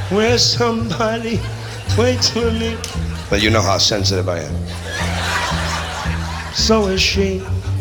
where somebody waits for me. But you know how sensitive I am. So is she.